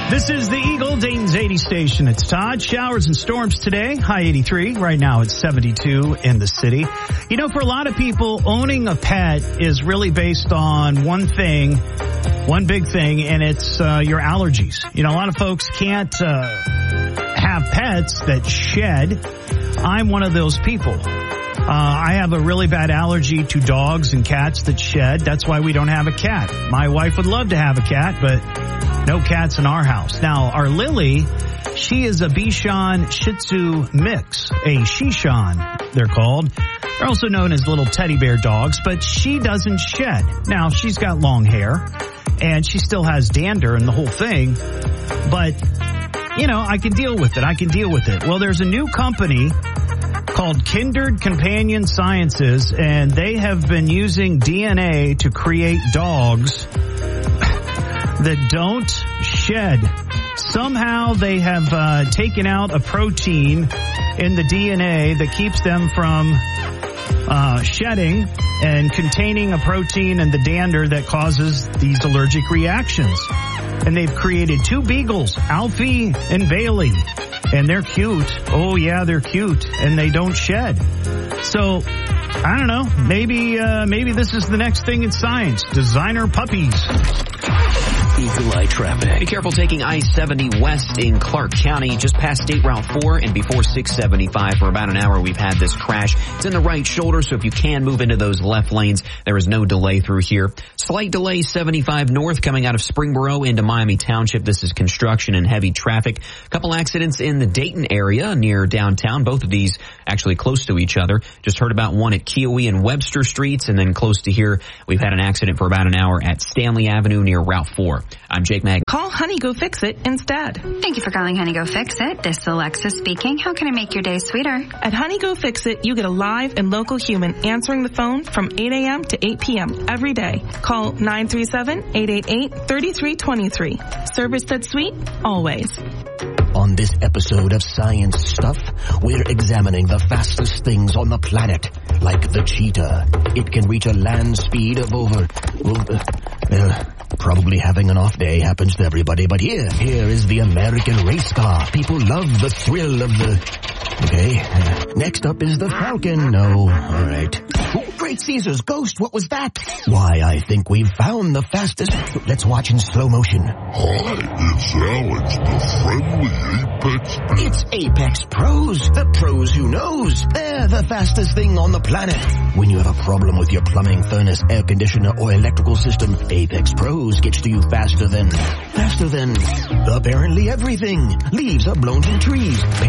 This is the Eagle, Dayton's 80 station. It's Todd. Showers and storms today. High 83. Right now it's 72 in the city. You know, for a lot of people, owning a pet is really based on one thing, one big thing, and it's your allergies. You know, a lot of folks can't have pets that shed. I'm one of those people. I have a really bad allergy to dogs and cats that shed. That's why we don't have a cat. My wife would love to have a cat, but no cats in our house. Now, our Lily, she is a Bichon Shih Tzu mix, a Shishon, they're called. They're also known as little teddy bear dogs, but she doesn't shed. Now, she's got long hair, and she still has dander and the whole thing, but, you know, I can deal with it. Well, there's a new company called Kindred Companion Sciences, and they have been using DNA to create dogs that don't shed. Somehow they have taken out a protein in the DNA that keeps them from shedding and containing a protein in the dander that causes these allergic reactions. And they've created two beagles, Alfie and Bailey. And they're cute. Oh, yeah, they're cute. And they don't shed. So, I don't know. Maybe this is the next thing in science. Designer puppies. Eagle Eye traffic. Be careful taking I-70 west in Clark County, just past State Route 4 and before 675. For about an hour, we've had this crash. It's in the right shoulder, so if you can move into those left lanes, there is no delay through here. Slight delay 75 north coming out of Springboro into Miami Township. This is construction and heavy traffic. A couple accidents in the Dayton area near downtown. Both of these actually close to each other. Just heard about one at Kiowee and Webster Streets, and then close to here, we've had an accident for about an hour at Stanley Avenue near Route 4. I'm Jake Mag. Call Honey Go Fix It instead. Thank you for calling Honey Go Fix It. This is Alexa speaking. How can I make your day sweeter? At Honey Go Fix It, you get a live and local human answering the phone from 8 a.m. to 8 p.m. every day. Call 937-888-3323. Service that's sweet, always. On this episode of Science Stuff, we're examining the fastest things on the planet, like the cheetah. It can reach a land speed of probably having an off day happens to everybody, but here is the American race car. People love the thrill of the... Okay, next up is the Falcon. No, all right. Oh, Great Caesar's ghost, what was that? Why, I think we've found the fastest... Let's watch in slow motion. Hi, it's Alex, the friendly Apex Pros. It's Apex Pros, the pros who knows. They're the fastest thing on the planet. When you have a problem with your plumbing, furnace, air conditioner, or electrical system, Apex Pros gets to you faster than apparently everything. Leaves are blown from trees.